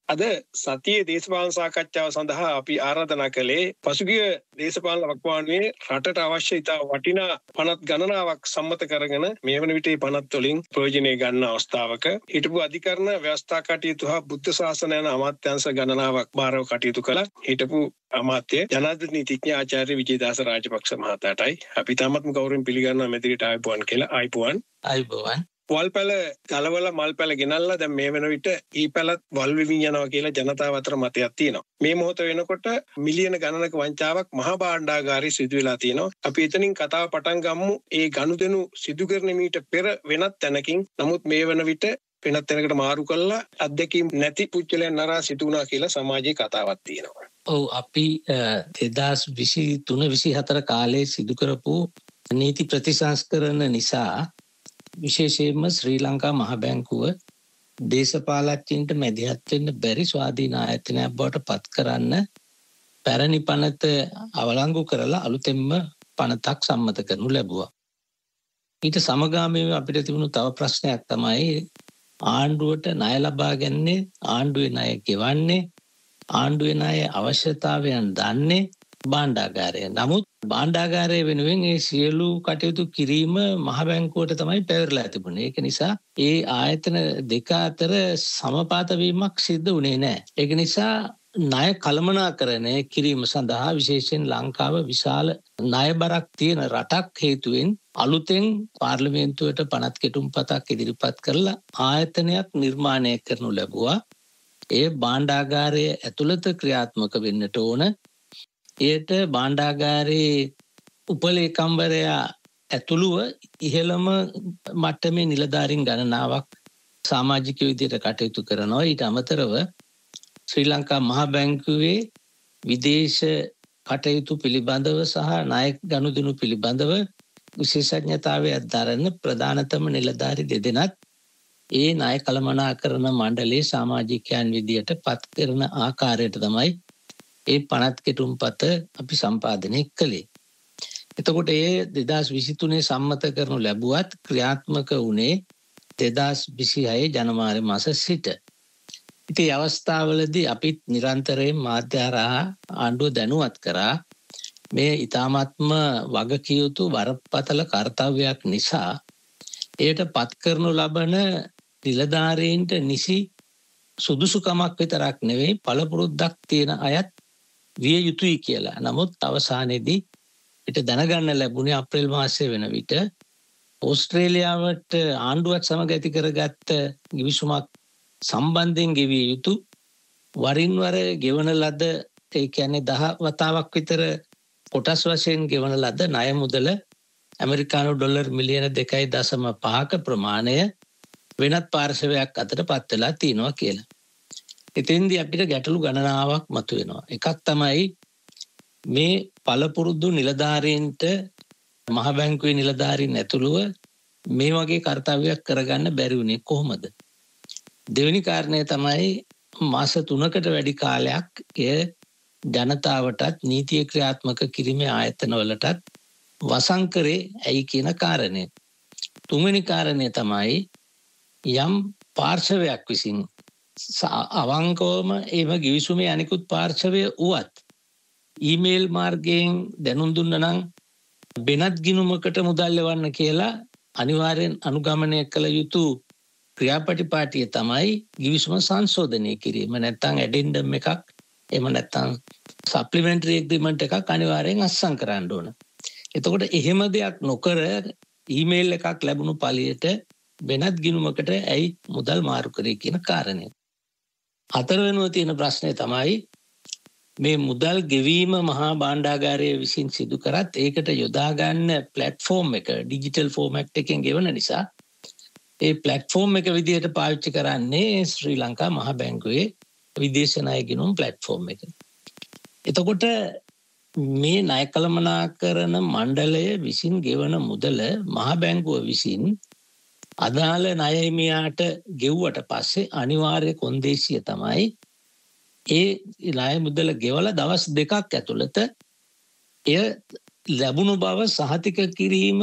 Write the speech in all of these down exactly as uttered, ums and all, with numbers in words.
අද සතියේ දේශපාලන සාකච්ඡාව සඳහා අපි ආරාධනා කළේ පසුගිය දේශපාලන වකවානුවේ රටට අවශ්‍ය ඉතා වටිනා පනත් ගණනාවක් සම්මත කරගෙන මේ වන විට මේ පනත් වලින් ප්‍රයෝජනය ගන්න අවස්ථාවක හිටපු අධිකරණ ව්‍යවස්ථා කටයුතු හා බුද්ධ ශාසන යන අමාත්‍යාංශ ගණනාවක් බාරව කටයුතු කළ හිටපු අමාත්‍ය ජනාධිපති නීතිඥ ආචාර්ය විජේදාස රාජපක්ෂ මහතාටයි අපි තාමත්ම ගෞරවයෙන් පිළිගන්නවා මෙදිරියට ආයිබෝන් කියලා. ආයිබෝන්. ආයිබෝන්. වල්පැල ගලවලා මල්පැල ගෙනල්ලා දැන් මේ වෙන විට ඊපැලත් වල් වෙමින් යනවා කියලා ජනතාව අතර මතයක් තියෙනවා. මේ මොහොත වෙනකොට මිලියන ගණනක වංචාවක් මහා භාණ්ඩාගාරයේ සිදු වෙලා තියෙනවා. අපි එතනින් කතාව පටන් ගමු. ඒ ගනුදෙනු සිදු කරන මීට පෙර වෙනත් තැනකින්. නමුත් මේ වෙන විට වෙනත් තැනකට මාරු කළා අත්දැකීම් නැති පුච්චලයන් නරා සිදු වුණා කියලා සමාජයේ කතාවක් තියෙනවා. ඔව් අපි දෙදාස් විසි තුන විසි හතර කාලේ සිදු කරපු නීති ප්‍රතිසංස්කරණ නිසා විශේෂයෙන්ම ශ්‍රී ලංකා මහ බැංකුව දේශපාලකයන්ට මැදිහත් වෙන්න බැරි ස්වාධීන ආයතනයක් බවට පත් කරන්න පැරණි පනත අවලංගු කරලා අලුතෙන්ම පනතක් සම්මත කරනු ලැබුවා. ඊට සමගාමීව අපිට තිබුණු තව ප්‍රශ්නයක් තමයි ආණ්ඩුවට ණය ලබා ගන්නේ, ආණ්ඩුවේ ණය ගෙවන්නේ, ආණ්ඩුවේ ණය අවශ්‍යතාවයන් දන්නේ භාණ්ඩාගාරය. නමුත් භාණ්ඩාගාරය වෙනුවෙන් ඒ සියලු කටයුතු කිරීම මහ බැංකුවට තමයි පැවරලා තිබුණේ. ඒක නිසා ඒ ආයතන දෙක අතර සමපාත වීමක් සිද්ධ වුණේ නැහැ. ඒක නිසා ණය කළමනාකරණය කිරීම සඳහා විශේෂයෙන් ලංකාව විශාල ණය බරක් තියෙන රටක් හේතුවෙන් අලුතෙන් පාර්ලිමේන්තුවට පනත් කෙටුම්පතක් ඉදිරිපත් කරලා ආයතනයක් නිර්මාණය කරනු ලැබුවා. ඒ භාණ්ඩාගාරය ඇතුළත ක්‍රියාත්මක වෙන්නට ඕන. එයට භාණ්ඩාගාරයේ උපලේකම්වරයා ඇතුළුව ඉහළම මට්ටමේ නිලධාරීන් ගණනාවක් සමාජික විදියට කටයුතු කරනවා. ඊට අමතරව ශ්‍රී ලංකා මහ බැංකුවේ විදේශ කටයුතු පිළිබඳව සහ ණය ගනුදෙනු පිළිබඳව විශේෂඥතාවයක් දරන ප්‍රධානතම නිලධාරි දෙදෙනත් ඒ ණය කළමනාකරණ මණ්ඩලයේ සමාජිකයන් විදියට පත් කරන ආකාරයට තමයි ඒ පනත් කෙටුම්පත අපි සම්පාදනය කළේ. එතකොට ඒ දෙදාස් විසි තුනේ සම්මත කරනු ලැබුවත් ක්‍රියාත්මක වුණේ දෙදාස් විසි හය ජනවාරි මාස සිට. ඉතින් අවස්ථාවලදී අපිත් නිරන්තරයෙන් මාධ්‍ය හරහා ආණ්ඩුව දැනුවත් කරා මේ ඊ타ත්ම වගකිය යුතු බරපතල කාර්යයක් නිසා එයට පත් කරනු ලබන නිලධාරීන්ට නිසි සුදුසුකමක් විතරක් නෙවෙයි පළපුරුද්දක් තියෙන අයත් විය යුතුයි කියලා. නමුත් අවසානයේදී පිට දැනගන්න ලැබුණේ අප්‍රේල් මාසයේ වෙන විට ඕස්ට්‍රේලියාවට ආණ්ඩුවත් සමග ඇති කරගත්ත ගිවිසුමක් සම්බන්ධයෙන් ගෙවිය යුතු වරින් වර ගෙවන ලද ඒ කියන්නේ දහ වතාවක් විතර කොටස් වශයෙන් ගෙවන ලද ණය මුදල ඇමරිකානු ඩොලර් මිලියන දෙකයි දශම පහක ප්‍රමාණය වෙනත් පාර්ශවයක් අතට පත් වෙලා තියෙනවා කියලා. එතෙන්දී අපිට ගැටලු ගණනාවක් මතුවෙනවා. එකක් තමයි මේ පළපුරුදු නිලධාරීන්ට මහ බැංකුවේ නිලධාරීන් ඇතුළුව මේ වගේ කාර්යයක් කරගන්න බැරි වුණේ කොහොමද? දෙවෙනි කාරණය තමයි මාස තුනකට වැඩි කාලයක් එය ජනතාවටත් නීතිය ක්‍රියාත්මක කිරීමේ ආයතනවලටත් වසංකරේ ඇයි කියන කාරණය. තුන්වෙනි කාරණය තමයි යම් පාර්ශවයක් විසින් අවංකවම එම ගිවිසුමේ අනිකුත් පාර්ශවය වුවත් ඊමේල් මාර්ගයෙන් දැනුම් දුන්න නම් වෙනත් ගිණුමකට මුදල් ලෙවන්න කියලා අනිවාර්යෙන් අනුගමනය කළ යුතු ක්‍රියාපටිපාටිය තමයි ගිවිසුම සංශෝධනය කිරීම. නැත්නම් ඇඩෙන්ඩම් එකක් එහෙම නැත්නම් සප්ලිමෙන්ටරි ඇග්‍රීමන්ට් එකක් අනිවාර්යෙන් අත්සන් කරන්න ඕන. එතකොට එහෙම දෙයක් නොකර ඊමේල් එකක් ලැබුණු පළියට වෙනත් ගිණුමකට ඇයි මුදල් මාරු කරේ කියන කාරණය. හතරවෙනිව තියෙන ප්‍රශ්නේ තමයි මේ මුදල් ගෙවීම මහා භාණ්ඩාගාරය විසින් සිදු කරත් ඒකට යොදා ගන්න ප්ලැට්ෆෝම් එක ඩිජිටල් ෆෝමැට් එකෙන් ගෙවන නිසා ඒ ප්ලැට්ෆෝම් එක විදිහට පාවිච්චි කරන්නේ ශ්‍රී ලංකා මහ බැංකුවේ විදේශ ණය ගිණුම් ප්ලැට්ෆෝම් එක. එතකොට මේ ණය කළමනාකරණ මණ්ඩලය විසින් ගෙවන මුදල මහ බැංකුව විසින් අදාළ ණය හිමියාට ගෙව්වට පස්සේ අනිවාර්ය කොන්දේසිය තමයි ඒ ණය මුදල ගෙවලා දවස් දෙකක් ඇතුළත එය ලැබුණු බව සහතික කිරීම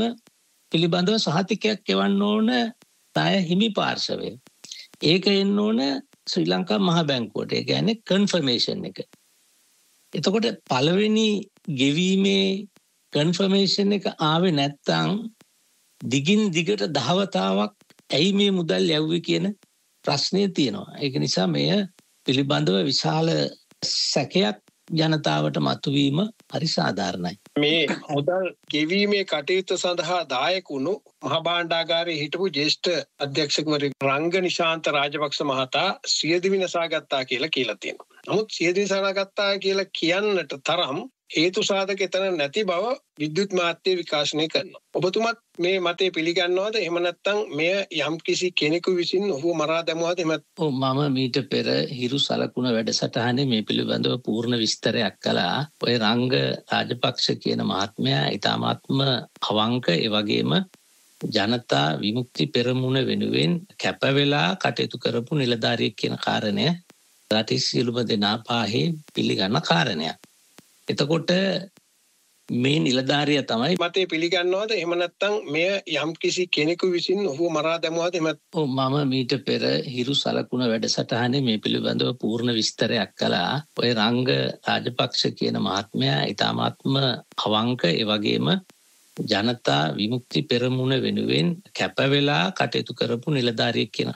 පිළිබඳව සහතිකයක් එවන්න ඕන ණය හිමි පාර්ශවය. ඒක එන්න ඕන ශ්‍රී ලංකා මහ බැංකුවට. ඒ කියන්නේ කන්ෆර්මේෂන් එක. එතකොට පළවෙනි ගෙවීමේ කන්ෆර්මේෂන් එක ආවේ නැත්තම් දිගින් දිගට දහවතාවක් ඇයි මේ මුදල් යවුවේ කියන ප්‍රශ්නය තියෙනවා. ඒක නිසා මෙය පිළිබඳව විශාල සැකයක් ජනතාවට මතුවීම හරි සාධාරණයි. මේ මුදල් ගෙවීමේ කටයුතු සඳහා දායක වුණු මහ භාණ්ඩාගාරයේ හිටපු ජ්‍යෙෂ්ඨ අධ්‍යක්ෂකවරයෙක් රංග නිශාන්ත රාජපක්ෂ මහතා සියදිවි නසා ගත්තා කියලා කියලා තියෙනවා. නමුත් සියදිවි නසා ගත්තා කියලා කියන්නට තරම් හේතු සාධක එතන නැති බව විද්‍යුත් මාධ්‍ය විකාශනය කරනවා. ඔබතුමත් මේ මතය පිළිගන්නවද? එහෙම නැත්නම් මෙය යම්කිසි කෙනෙකු විසින් ඔහු මරා දැමුවද? එහෙම ඔව් මම මීට පෙර හිරු සලකුණ වැඩසටහනේ මේ පිළිබඳව පූර්ණ විස්තරයක් කළා. ඔය රංග රාජපක්ෂ කියන මහත්මයා ඊටාත්ම අවංක ඒ වගේම ජනතා විමුක්ති පෙරමුණ වෙනුවෙන් කැප වෙලා කටයුතු කරපු නිලධාරියෙක් කියන කාරණය රටේ සියලුම දෙනා පාහේ පිළිගන්න කාරණයක්. එතකොට මේ නිලධාරියා තමයි මතය පිළිගන්නවද? එහෙම නැත්නම් මෙය යම්කිසි කෙනෙකු විසින් ඔහු මරා දැමුවද? එහෙම ඔව් මම මීට පෙර හිරු සලකුණ වැඩසටහනේ මේ පිළිබඳව පූර්ණ විස්තරයක් කළා. ඔය රංග රාජපක්ෂ කියන මහත්මයා ඊටාත්ම අවංක ඒ වගේම ජනතා විමුක්ති පෙරමුණ වෙනුවෙන් කැප වෙලා කටයුතු කරපු නිලධාරියෙක් කියන